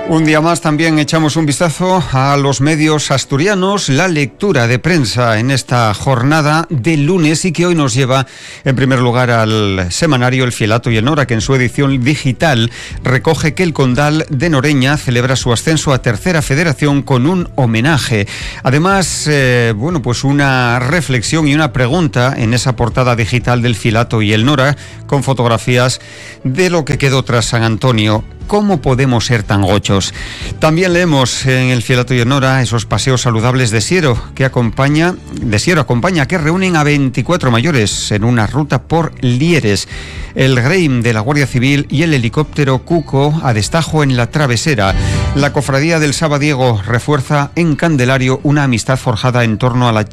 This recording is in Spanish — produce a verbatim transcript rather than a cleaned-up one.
Un día más también echamos un vistazo a los medios asturianos, la lectura de prensa en esta jornada de lunes y que hoy nos lleva en primer lugar al semanario El Fielato y el Nora, que en su edición digital recoge que el Condal de Noreña celebra su ascenso a Tercera Federación con un homenaje. Además, eh, bueno, pues una reflexión y una pregunta en esa portada digital del Fielato y el Nora con fotografías de lo que quedó tras San Antonio. ¿Cómo podemos ser tan gochos? También leemos en el Fielato y el Nora esos paseos saludables de Siero que acompaña, de Siero acompaña, que reúnen a veinticuatro mayores en una ruta por Lieres. El Greim de la Guardia Civil y el helicóptero Cuco a destajo en la travesera. La cofradía del Sabadiego refuerza en Candelario una amistad forjada en torno a la